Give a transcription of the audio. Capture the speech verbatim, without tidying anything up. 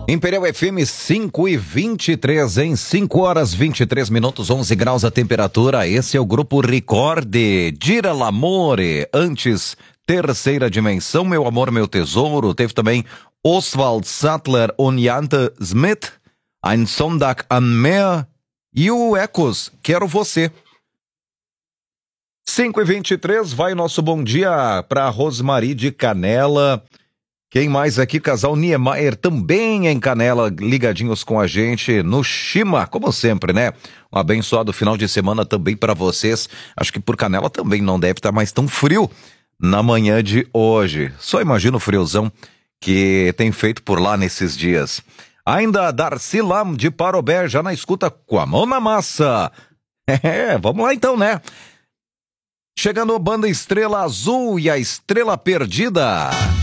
Imperial F M cinco e vinte e três, em cinco horas vinte e três minutos, onze graus a temperatura. Esse é o grupo Ricorde, Gira l'amore. Antes, Terceira Dimensão, Meu Amor, Meu Tesouro. Teve também Oswald Sattler und Jante Smith, Ein Sonntag am Meer. E o Ecos, Quero Você. cinco e vinte e três, vai nosso bom dia para Rosmari de Canela. Quem mais aqui? Casal Niemeyer também em Canela, ligadinhos com a gente no Shima, como sempre, né? Um abençoado final de semana também para vocês. Acho que por Canela também não deve estar mais tão frio na manhã de hoje. Só imagina o friozão que tem feito por lá nesses dias. Ainda Darcy Lam de Parobé, já na escuta com a mão na massa. É, vamos lá então, né? Chegando a banda Estrela Azul e a Estrela Perdida.